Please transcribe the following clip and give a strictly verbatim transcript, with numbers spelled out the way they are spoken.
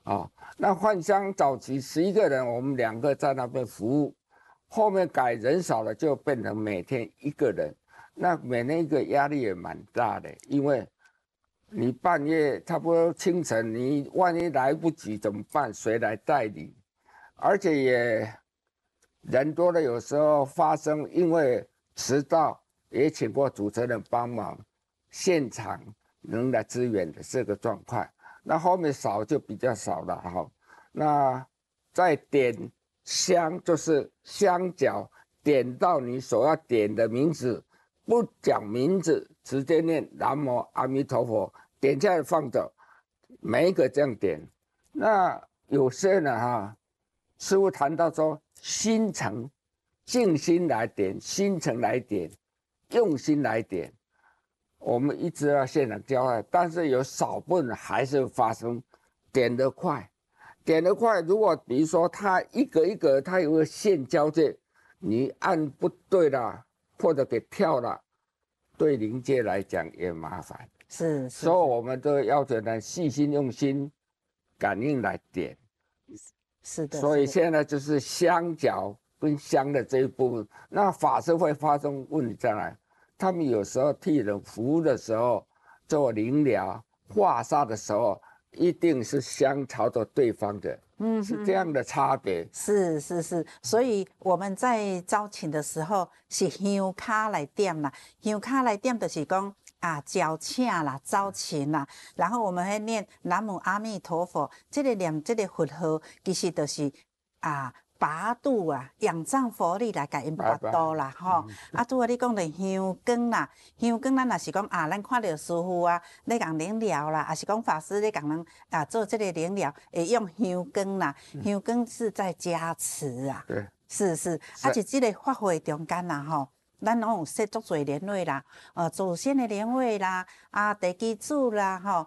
啊。那换香早期十一个人，我们两个在那边服务，后面改人少了，就变成每天一个人。那每天一个压力也蛮大的，因为你半夜差不多清晨，你万一来不及怎么办？谁来代理？而且也人多了，有时候发生因为迟到，也请过主持人帮忙，现场能来支援的这个状况。那后面少就比较少了哈。那再点香，就是香脚点到你所要点的名字，不讲名字，直接念南无阿弥陀佛，点下来放着，每一个这样点。那有些呢哈，师父谈到说心诚，静心来点，心诚来点，用心来点。我们一直要现场教爱，但是有少部分还是发生点得快，点得快。如果比如说它一个一个，它有个线交界，你按不对了，或者给跳了，对灵界来讲也麻烦。 是，是所以我们都要求呢细心用心感应来点。 是的。 所以是的现在就是香脚跟香的这一部分，那法师会发生问题在哪？他们有时候替人服务的时候，做灵疗、化煞的时候，一定是香朝着对方的，嗯，是这样的差别。 是是是，所以我们在招请的时候是香卡来点啦，香卡来点就是讲啊招请啦、招请啦，然后我们会念南无阿弥陀佛，这个念这个佛号，其实就是啊。拔度啊，仰仗佛力来甲因拔度啦，吼、嗯！啊，拄啊，你讲的香光啦，香光咱若是讲啊，咱看到师傅啊，咧讲灵疗啦，啊是讲法师咧讲人啊做这个灵疗，会用香光啦，香光是在加持啊， 对， 是是，啊，是这个法会中间啦，吼。咱拢有设足侪莲位啦，呃，祖先的莲位啦，啊，地基主啦，吼，